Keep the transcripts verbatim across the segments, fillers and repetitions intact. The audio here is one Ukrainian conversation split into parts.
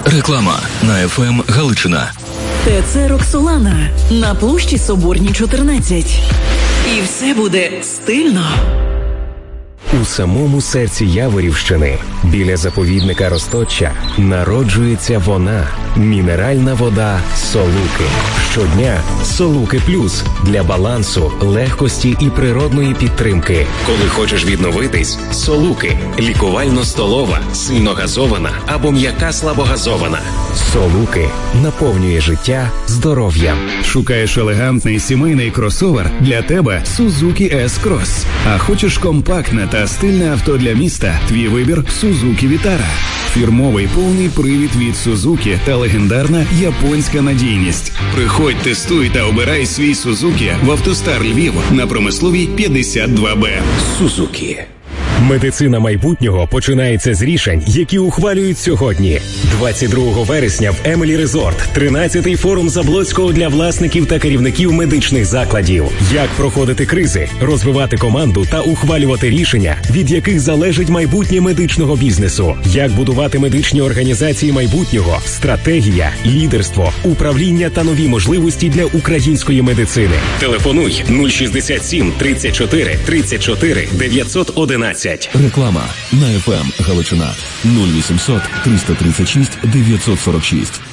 Реклама на еф ем Галичина. ТЦ «Роксолана» на площі Соборній, чотирнадцять. І все буде стильно. У самому серці Яворівщини, біля заповідника Розточчя, народжується вона – мінеральна вода «Солуки». Щодня «Солуки Плюс» для балансу, легкості і природної підтримки. Коли хочеш відновитись – «Солуки» – лікувально-столова, сильногазована або м'яка слабогазована. «Солуки» наповнює життя здоров'ям. Шукаєш елегантний сімейний кросовер? Для тебе Suzuki S-Cross. А хочеш компактне та стильне авто для міста? Твій вибір – Suzuki Vitara. Фірмовий повний привід від Suzuki та легендарна японська надійність. Приходь, тестуй та обирай свій Suzuki в «АвтоСтар Львів» на Промисловій п'ятдесят два Б. Suzuki. Медицина майбутнього починається з рішень, які ухвалюють сьогодні. двадцять другого вересня в Емелі Резорт тринадцятий форум Заблоцького для власників та керівників медичних закладів. Як проходити кризи, розвивати команду та ухвалювати рішення, від яких залежить майбутнє медичного бізнесу. Як будувати медичні організації майбутнього, стратегія, лідерство, управління та нові можливості для української медицини. Телефонуй нуль шістдесят сім тридцять чотири тридцять чотири дев'ятсот одинадцять. Реклама на еф ем Галичина. нуль вісімсот триста тридцять шість дев'ятсот сорок шість.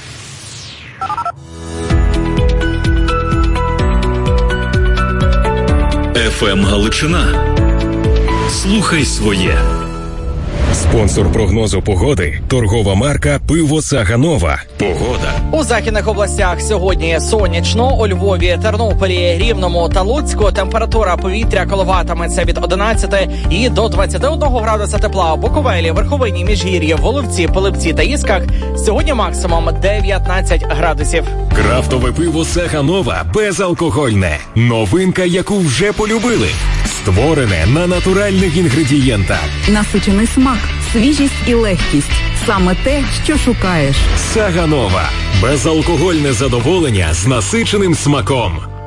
еф ем Галичина. Слухай своє. Спонсор прогнозу погоди – торгова марка «Пиво Саганова». Погода. У західних областях сьогодні сонячно. У Львові, Тернополі, Рівному та Луцьку температура повітря коливатиметься від одинадцяти і до двадцяти одного градуса тепла. У Буковелі, Верховині, Міжгір'ї, Воловці, Пилипці та Ісках сьогодні максимум дев'ятнадцять градусів. Крафтове пиво Саганова безалкогольне. Новинка, яку вже полюбили. Створене на натуральних інгредієнтах. Насичений смак, свіжість і легкість. Саме те, що шукаєш. Саганова. Безалкогольне задоволення з насиченим смаком.